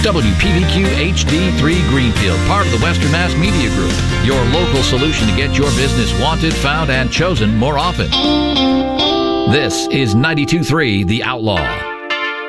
WPVQ HD3 Greenfield, part of the Western Mass Media Group. Your local solution to get your business wanted, found, and chosen more often. This is 92.3 The Outlaw.